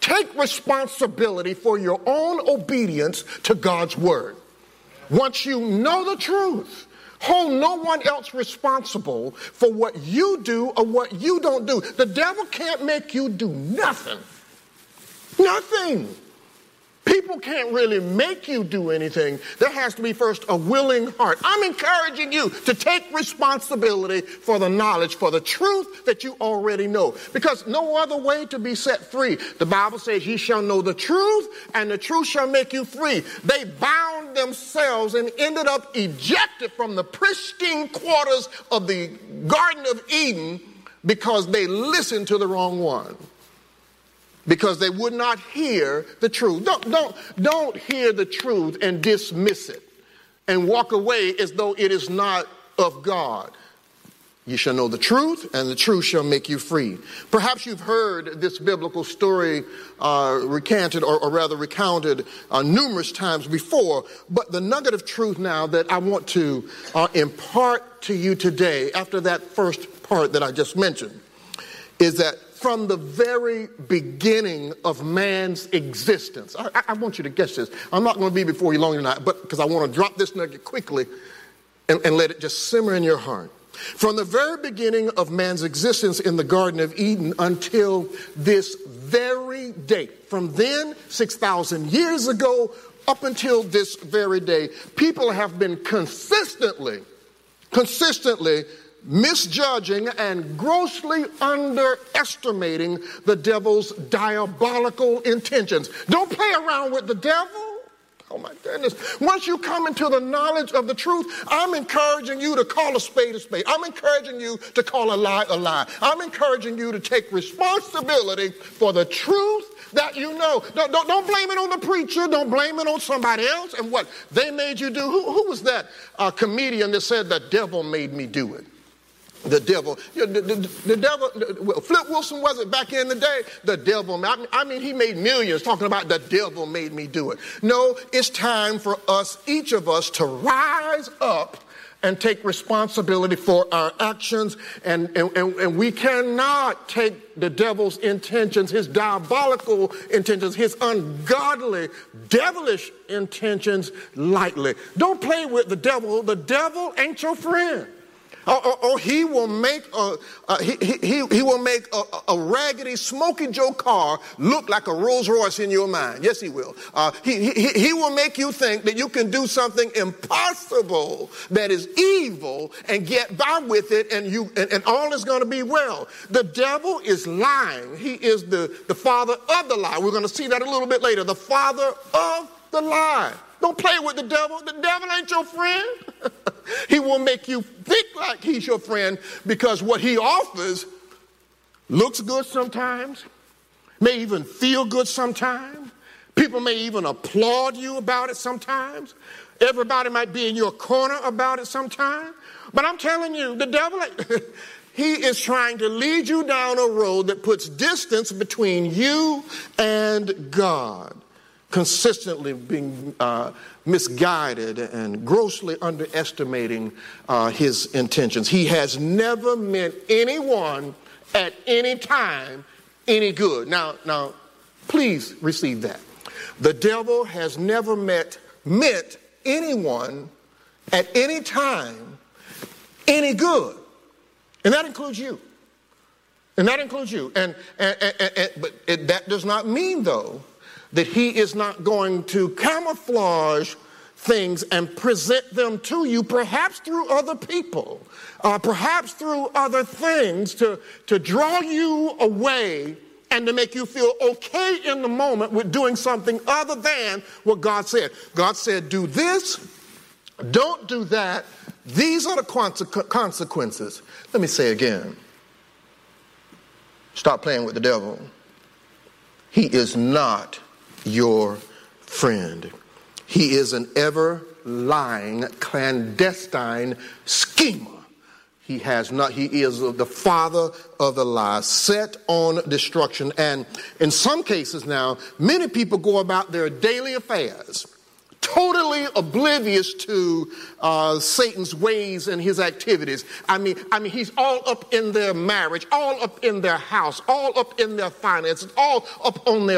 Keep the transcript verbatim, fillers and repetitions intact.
take responsibility for your own obedience to God's word. Once you know the truth, hold no one else responsible for what you do or what you don't do. The devil can't make you do nothing. Nothing. People can't really make you do anything. There has to be first a willing heart. I'm encouraging you to take responsibility for the knowledge, for the truth that you already know. Because no other way to be set free. The Bible says, ye shall know the truth, and the truth shall make you free. They bound themselves and ended up ejected from the pristine quarters of the Garden of Eden because they listened to the wrong one. Because they would not hear the truth. Don't, don't, don't hear the truth and dismiss it and walk away as though it is not of God. You shall know the truth, and the truth shall make you free. Perhaps you've heard this biblical story uh, recanted, or, or rather recounted uh, numerous times before, but the nugget of truth now that I want to uh, impart to you today, after that first part that I just mentioned, is that from the very beginning of man's existence. I, I want you to guess this. I'm not going to be before you long tonight, but because I want to drop this nugget quickly and, and let it just simmer in your heart. From the very beginning of man's existence in the Garden of Eden until this very day, from then, six thousand years ago, up until this very day, people have been consistently, consistently misjudging and grossly underestimating the devil's diabolical intentions. Don't play around with the devil. Oh my goodness. Once you come into the knowledge of the truth, I'm encouraging you to call a spade a spade. I'm encouraging you to call a lie a lie. I'm encouraging you to take responsibility for the truth that you know. Don't, don't, don't blame it on the preacher. Don't blame it on somebody else and what they made you do. Who, who was that uh, comedian that said the devil made me do it? The devil, the, the, the devil, well, Flip Wilson was it back in the day? The devil, I mean, I mean, he made millions talking about the devil made me do it. No, it's time for us, each of us, to rise up and take responsibility for our actions. And, and, and, and we cannot take the devil's intentions, his diabolical intentions, his ungodly, devilish intentions lightly. Don't play with the devil. The devil ain't your friend. Or, or, or he will make a uh, he, he, he will make a, a raggedy Smoky Joe car look like a Rolls Royce in your mind. Yes, he will. Uh, he, he he will make you think that you can do something impossible that is evil and get by with it, and you and, and all is going to be well. The devil is lying. He is the the father of the lie. We're going to see that a little bit later. The father of the lie. Don't play with the devil. The devil ain't your friend. He will make you think like he's your friend because what he offers looks good sometimes, may even feel good sometimes. People may even applaud you about it sometimes. Everybody might be in your corner about it sometimes. But I'm telling you, the devil, he is trying to lead you down a road that puts distance between you and God. Consistently being uh, misguided and grossly underestimating uh, his intentions. He has never meant anyone at any time any good. Now, now, please receive that. The devil has never met, meant anyone at any time any good. And that includes you. And that includes you. And, and, and, and but it, that does not mean, though, that he is not going to camouflage things and present them to you, perhaps through other people, uh, perhaps through other things to, to draw you away and to make you feel okay in the moment with doing something other than what God said. God said, do this, don't do that. These are the conse- consequences. Let me say again, stop playing with the devil. He is not your friend. He is an ever-lying, clandestine schemer. He has not, he is the father of the lie, set on destruction. And in some cases now, many people go about their daily affairs totally oblivious to uh, Satan's ways and his activities. I mean, I mean, he's all up in their marriage, all up in their house, all up in their finances, all up on their